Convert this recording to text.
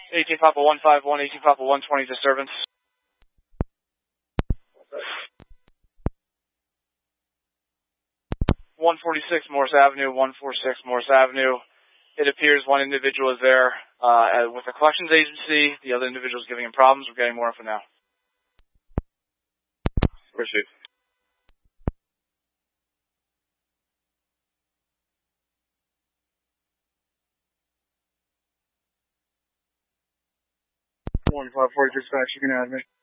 18 Papa 151, 18 Papa 120 disturbance. 146 Morris Avenue, 146 Morris Avenue. It appears one individual is there with the collections agency. The other individual is giving him problems. We're getting more info now. Proceed. One 540 dispatch, you can add me.